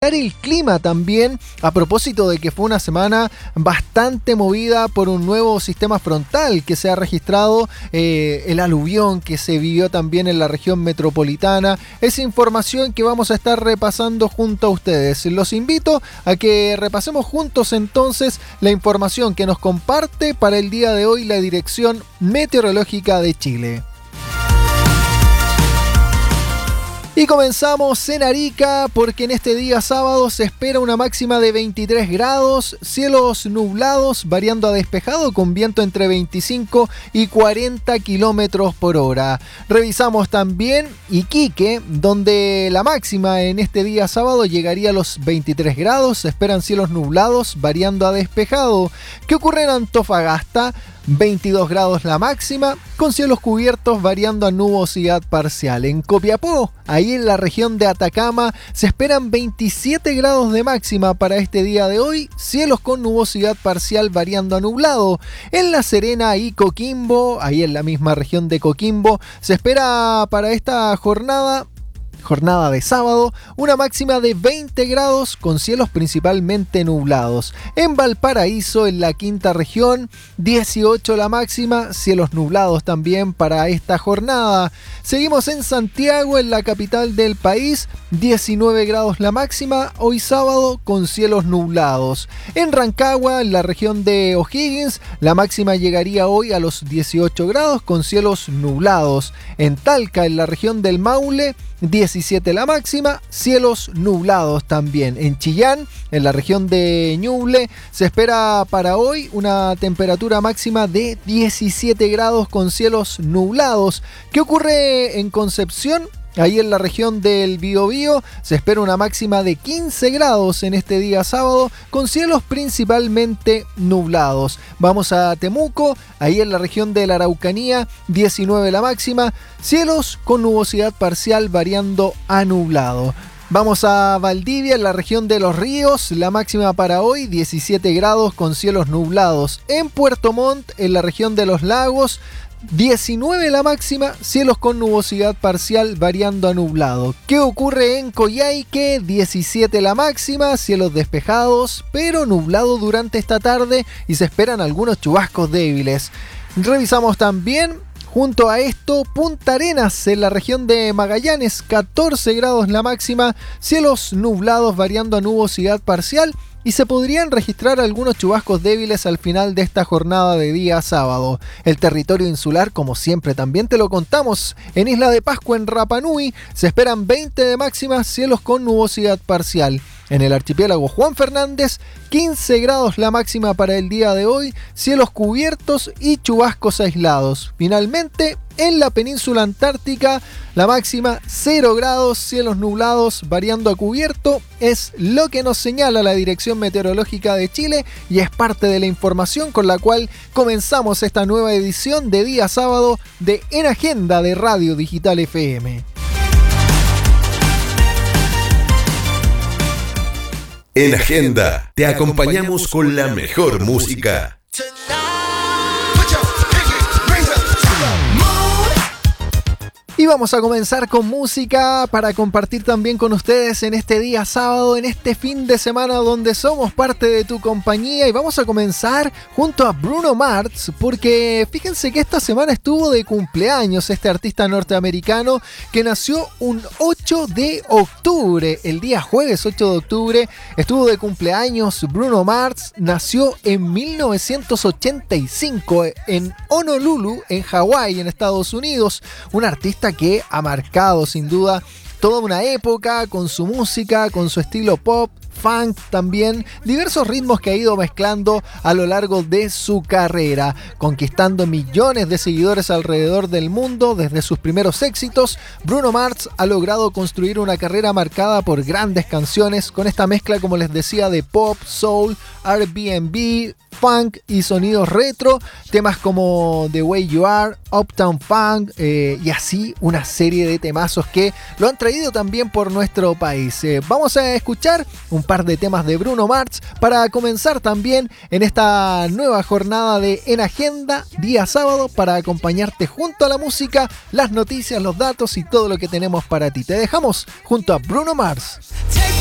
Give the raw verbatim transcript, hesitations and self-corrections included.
revisar el clima también, a propósito de que fue una semana bastante movida por un nuevo sistema frontal que se ha registrado, eh, el aluvión que se vivió también en la región metropolitana. Esa información que vamos a estar repasando junto a ustedes. Los invito a que repasemos juntos entonces la información que nos comparte para el día de hoy la Dirección Meteorológica de Chile. Y comenzamos en Arica porque en este día sábado se espera una máxima de veintitrés grados, cielos nublados variando a despejado con viento entre veinticinco y cuarenta kilómetros por hora. Revisamos también Iquique, donde la máxima en este día sábado llegaría a los veintitrés grados, se esperan cielos nublados variando a despejado. ¿Qué ocurre en Antofagasta? veintidós grados la máxima, con cielos cubiertos variando a nubosidad parcial. En Copiapó, ahí en la región de Atacama, se esperan veintisiete grados de máxima para este día de hoy, cielos con nubosidad parcial variando a nublado. En La Serena y Coquimbo, ahí en la misma región de Coquimbo, se espera para esta jornada Jornada de sábado, una máxima de veinte grados con cielos principalmente nublados. En Valparaíso, en la quinta región, dieciocho la máxima, cielos nublados también para esta jornada. Seguimos en Santiago, en la capital del país, diecinueve grados la máxima, hoy sábado con cielos nublados. En Rancagua, en la región de O'Higgins, la máxima llegaría hoy a los dieciocho grados con cielos nublados. En Talca, en la región del Maule, diecisiete la máxima, cielos nublados también. En Chillán, en la región de Ñuble, se espera para hoy una temperatura máxima de diecisiete grados con cielos nublados. ¿Qué ocurre en Concepción? Ahí en la región del Biobío se espera una máxima de quince grados en este día sábado con cielos principalmente nublados. Vamos a Temuco, ahí en la región de la Araucanía, diecinueve la máxima, cielos con nubosidad parcial variando a nublado. Vamos a Valdivia, en la región de Los Ríos, la máxima para hoy, diecisiete grados con cielos nublados. En Puerto Montt, en la región de Los Lagos, diecinueve la máxima, cielos con nubosidad parcial variando a nublado. ¿Qué ocurre en Coyhaique? diecisiete la máxima, cielos despejados, pero nublado durante esta tarde y se esperan algunos chubascos débiles. Revisamos también, junto a esto, Punta Arenas, en la región de Magallanes, catorce grados la máxima, cielos nublados variando a nubosidad parcial y se podrían registrar algunos chubascos débiles al final de esta jornada de día sábado. El territorio insular, como siempre también te lo contamos, en Isla de Pascua, en Rapa Nui, se esperan veinte de máxima, cielos con nubosidad parcial. En el archipiélago Juan Fernández, quince grados la máxima para el día de hoy, cielos cubiertos y chubascos aislados. Finalmente, en la península antártica, la máxima cero grados, cielos nublados variando a cubierto, es lo que nos señala la Dirección Meteorológica de Chile y es parte de la información con la cual comenzamos esta nueva edición de día sábado de En Agenda de Radio Digital F M. En Agenda te acompañamos con la mejor música. Y vamos a comenzar con música para compartir también con ustedes en este día sábado, en este fin de semana donde somos parte de tu compañía. Y vamos a comenzar junto a Bruno Mars, porque fíjense que esta semana estuvo de cumpleaños este artista norteamericano que nació un ocho de octubre, el día jueves ocho de octubre, estuvo de cumpleaños Bruno Mars. Nació en mil novecientos ochenta y cinco en Honolulu, en Hawái, en Estados Unidos. Un artista que ha marcado sin duda toda una época con su música, con su estilo pop, funk también, diversos ritmos que ha ido mezclando a lo largo de su carrera, conquistando millones de seguidores alrededor del mundo. Desde sus primeros éxitos, Bruno Mars ha logrado construir una carrera marcada por grandes canciones con esta mezcla, como les decía, de pop, soul, R and B, funk y sonidos retro, temas como The Way You Are, Uptown Funk eh, y así una serie de temazos que lo han traído también por nuestro país. Eh, vamos a escuchar un par de temas de Bruno Mars para comenzar también en esta nueva jornada de En Agenda, día sábado, para acompañarte junto a la música, las noticias, los datos y todo lo que tenemos para ti. Te dejamos junto a Bruno Mars.